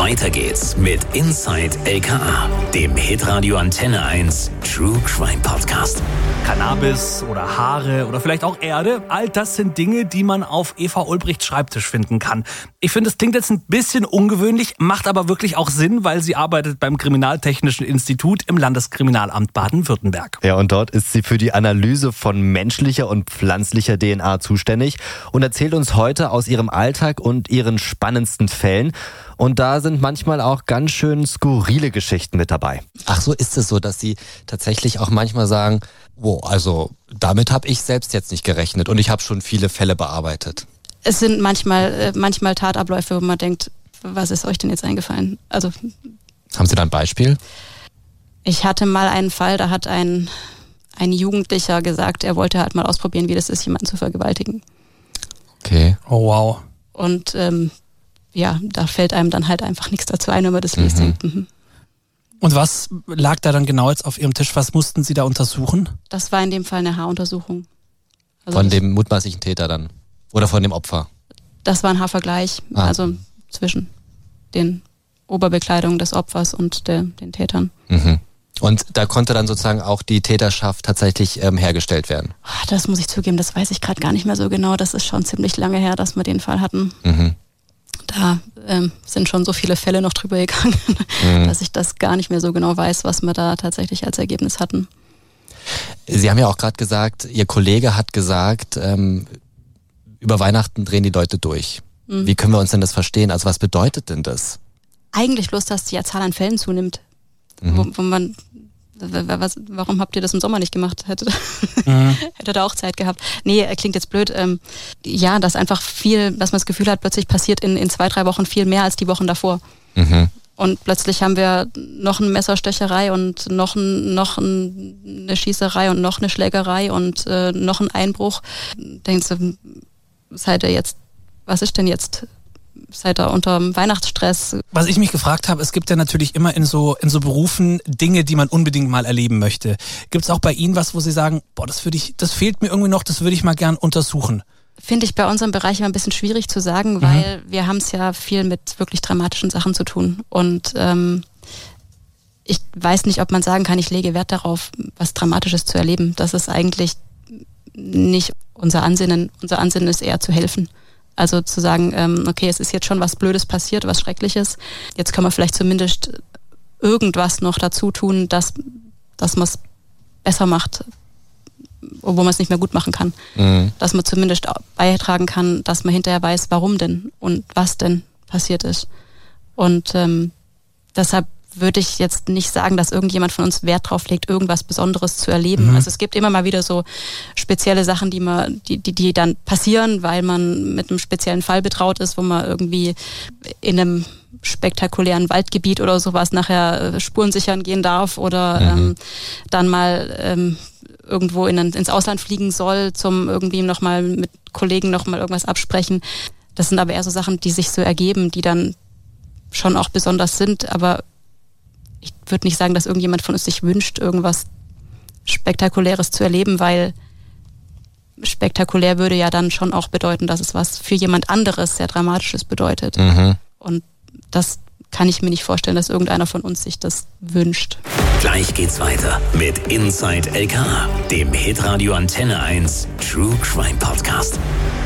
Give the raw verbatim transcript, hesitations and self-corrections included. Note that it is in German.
Weiter geht's mit Inside L K A, dem Hitradio Antenne eins True Crime Podcast. Cannabis oder Haare oder vielleicht auch Erde, all das sind Dinge, die man auf Eva Ulbrichts Schreibtisch finden kann. Ich finde, es klingt jetzt ein bisschen ungewöhnlich, macht aber wirklich auch Sinn, weil sie arbeitet beim Kriminaltechnischen Institut im Landeskriminalamt Baden-Württemberg. Ja, und dort ist sie für die Analyse von menschlicher und pflanzlicher D N A zuständig und erzählt uns heute aus ihrem Alltag und ihren spannendsten Fällen. Und da sind manchmal auch ganz schön skurrile Geschichten mit dabei. Ach so, ist es so, dass Sie tatsächlich auch manchmal sagen, wow, also damit habe ich selbst jetzt nicht gerechnet und ich habe schon viele Fälle bearbeitet. Es sind manchmal, äh, manchmal Tatabläufe, wo man denkt, was ist euch denn jetzt eingefallen? Also, haben Sie da ein Beispiel? Ich hatte mal einen Fall, da hat ein, ein Jugendlicher gesagt, er wollte halt mal ausprobieren, wie das ist, jemanden zu vergewaltigen. Okay. Oh wow. Und ähm, ja, da fällt einem dann halt einfach nichts dazu ein, wenn man das liest. Mhm. Mhm. Und was lag da dann genau jetzt auf Ihrem Tisch? Was mussten Sie da untersuchen? Das war in dem Fall eine Haaruntersuchung. Also von das, dem mutmaßlichen Täter dann? Oder von dem Opfer? Das war ein Haarvergleich, Ah. also zwischen den Oberbekleidungen des Opfers und der, den Tätern. Mhm. Und da konnte dann sozusagen auch die Täterschaft tatsächlich ähm, hergestellt werden? Ach, das muss ich zugeben, das weiß ich gerade gar nicht mehr so genau. Das ist schon ziemlich lange her, dass wir den Fall hatten. Mhm. Da ähm, sind schon so viele Fälle noch drüber gegangen, Mhm. dass ich das gar nicht mehr so genau weiß, was wir da tatsächlich als Ergebnis hatten. Sie haben ja auch gerade gesagt, Ihr Kollege hat gesagt, ähm, über Weihnachten drehen die Leute durch. Mhm. Wie können wir uns denn das verstehen? Also was bedeutet denn das? Eigentlich bloß, dass die Zahl an Fällen zunimmt. Mhm. Wo, wo man, was, warum habt ihr das im Sommer nicht gemacht? Hätte, Mhm. hätte da auch Zeit gehabt. Nee, klingt jetzt blöd. Ähm, ja, dass einfach viel, dass man das Gefühl hat, plötzlich passiert in, in zwei, drei Wochen viel mehr als die Wochen davor. Mhm. Und plötzlich haben wir noch eine Messerstecherei und noch, ein, noch ein, eine Schießerei und noch eine Schlägerei und äh, noch ein Einbruch. Denkst du, seid ihr jetzt, was ist denn jetzt? Seid ihr unter Weihnachtsstress? Was ich mich gefragt habe, es gibt ja natürlich immer in so in so Berufen Dinge, die man unbedingt mal erleben möchte. Gibt es auch bei Ihnen was, wo Sie sagen, boah, das würde ich, das fehlt mir irgendwie noch, das würde ich mal gern untersuchen? Finde ich bei unserem Bereich immer ein bisschen schwierig zu sagen, weil mhm. wir haben es ja viel mit wirklich dramatischen Sachen zu tun. Und ähm, ich weiß nicht, ob man sagen kann, ich lege Wert darauf, was Dramatisches zu erleben. Das ist eigentlich nicht unser Ansinnen. Unser Ansinnen ist eher zu helfen. Also zu sagen, ähm, okay, es ist jetzt schon was Blödes passiert, was Schreckliches. Jetzt können wir vielleicht zumindest irgendwas noch dazu tun, dass, dass man es besser macht, obwohl man es nicht mehr gut machen kann. Mhm. Dass man zumindest beitragen kann, dass man hinterher weiß, warum denn und was denn passiert ist. Und ähm, deshalb würde ich jetzt nicht sagen, dass irgendjemand von uns Wert drauf legt, irgendwas Besonderes zu erleben. Mhm. Also es gibt immer mal wieder so spezielle Sachen, die man, die, die, die dann passieren, weil man mit einem speziellen Fall betraut ist, wo man irgendwie in einem spektakulären Waldgebiet oder sowas nachher Spuren sichern gehen darf oder Mhm. ähm, dann mal ähm, irgendwo in, ins Ausland fliegen soll, zum irgendwie nochmal mit Kollegen nochmal irgendwas absprechen. Das sind aber eher so Sachen, die sich so ergeben, die dann schon auch besonders sind, aber ich würde nicht sagen, dass irgendjemand von uns sich wünscht, irgendwas Spektakuläres zu erleben, weil spektakulär würde ja dann schon auch bedeuten, dass es was für jemand anderes sehr Dramatisches bedeutet. Mhm. Und das kann ich mir nicht vorstellen, dass irgendeiner von uns sich das wünscht. Gleich geht's weiter mit Inside L K A, dem Hitradio Antenne eins True Crime Podcast.